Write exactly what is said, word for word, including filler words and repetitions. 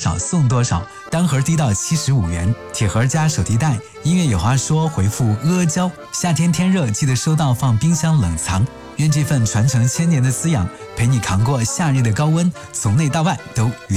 少送多少，单盒低到七十五元，铁盒加手提袋。音乐有话说回复阿胶，夏天天热记得收到放冰箱冷藏。愿这份传承千年的滋养陪你扛过夏日的高温，从内到外都